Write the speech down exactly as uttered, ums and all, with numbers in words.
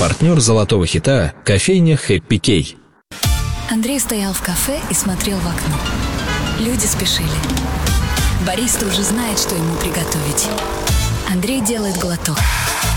Партнер золотого хита – кофейня Хэппи Кей. Андрей стоял в кафе и смотрел в окно. Люди спешили. Бариста уже знает, что ему приготовить. Андрей делает глоток.